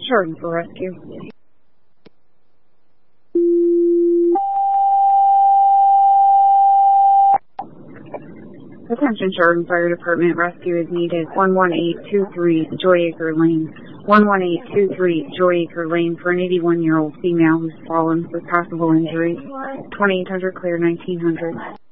Chardon for rescue. Attention Chardon Fire Department, rescue is needed. 11823 Joyacre Lane. 11823 Joyacre Lane for an 81-year-old female who's fallen with possible injury. 2800 clear 1900.